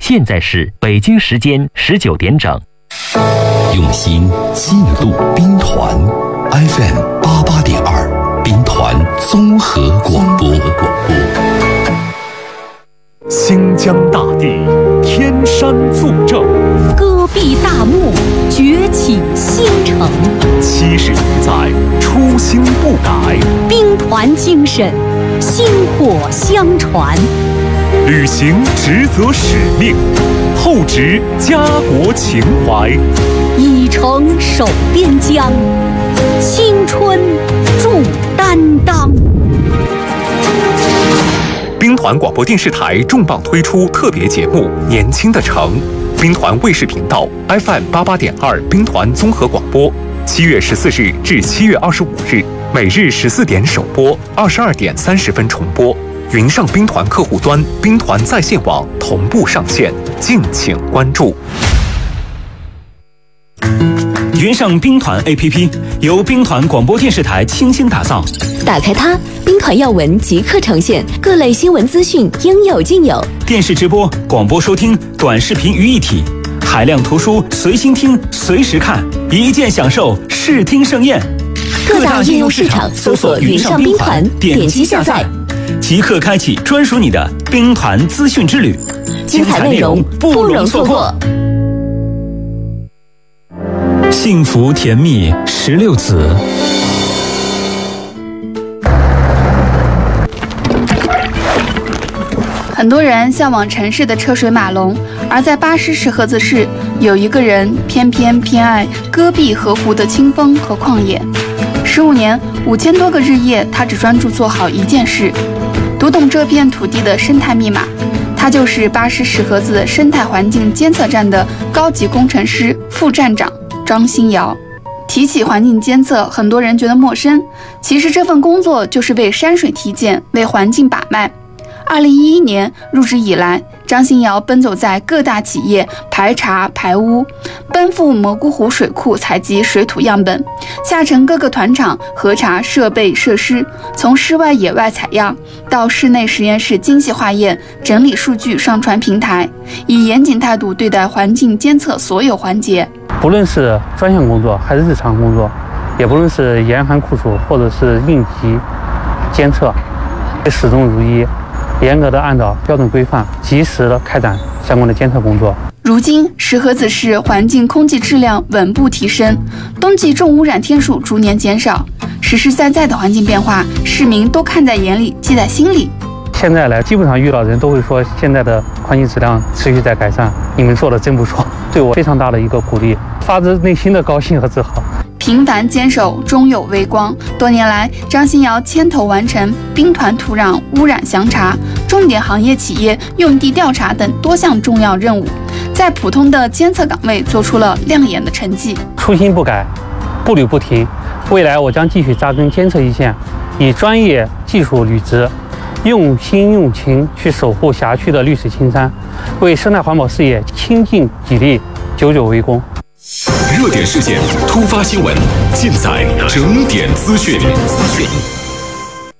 现在是北京时间19点整。 用心记录兵团 FM88.2兵团综合广播。 新疆大地天山纵正， 戈壁大漠崛起新城 ，70余载初心不改， 兵团精神薪火相传， 履行职责使命，厚植家国情怀， 以诚守边疆，青春铸担当。 兵团广播电视台重磅推出特别节目《年轻的城》，兵团卫视频道 FM88.2兵团综合广播，7月14日至7月25日，每日14点首播，22点30分重播。云上兵团客户端、兵团在线网同步上线，敬请关注。 云上兵团 APP 由兵团广播电视台倾心打造， 打开它，兵团要闻即刻呈现，各类新闻资讯应有尽有， 电视直播、广播收听、短视频于一体，海量图书随心听、随时看，一键享受视听盛宴。 各大应用市场搜索云上兵团，点击下载， 即刻开启专属你的兵团资讯之旅， 精彩内容不容错过。 幸福甜蜜16子。 很多人向往城市的车水马龙，而在巴什什合子市，有一个人偏爱戈壁河湖的清风和旷野。15年5000多个日夜，他只专注做好一件事，读懂这片土地的生态密码。他就是巴什什合子生态环境监测站的高级工程师副站长张新尧。提起环境监测，很多人觉得陌生，其实这份工作就是为山水体检，为环境把脉。2011年入职以来，张新尧奔走在各大企业排查排污，奔赴蘑菇湖水库采集水土样本，下沉各个团场核查设备设施，从室外野外采样到室内实验室精细化验，整理数据上传平台，以严谨态度对待环境监测所有环节。 不论是专项工作还是日常工作，也不论是严寒酷暑或者是应急监测，始终如一，严格的按照标准规范，及时的开展相关的监测工作。 如今，石河子市环境空气质量稳步提升，冬季重污染天数逐年减少，实实在在的环境变化，市民都看在眼里，记在心里。 现在来，基本上遇到的人都会说，现在的环境质量持续在改善，你们做的真不错，对我非常大的一个鼓励，发自内心的高兴和自豪。 平凡坚守，终有微光。多年来，张新尧牵头完成兵团土壤污染详查、重点行业企业用地调查等多项重要任务，在普通的监测岗位做出了亮眼的成绩。 初心不改，步履不停，未来我将继续扎根监测一线，以专业技术履职，用心用情去守护辖区的绿水青山，为生态环保事业倾尽己力，久久为功。 热点事件、突发新闻，尽在整点资讯。